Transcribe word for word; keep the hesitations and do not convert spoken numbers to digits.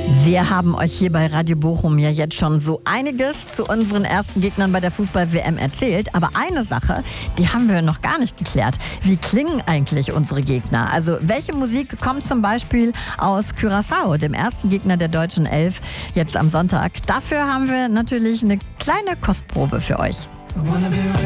Wir haben euch hier bei Radio Bochum ja jetzt schon so einiges zu unseren ersten Gegnern bei der Fußball-W M erzählt. Aber eine Sache, die haben wir noch gar nicht geklärt. Wie klingen eigentlich unsere Gegner? Also welche Musik kommt zum Beispiel aus Curaçao, dem ersten Gegner der deutschen Elf, jetzt am Sonntag? Dafür haben wir natürlich eine kleine Kostprobe für euch.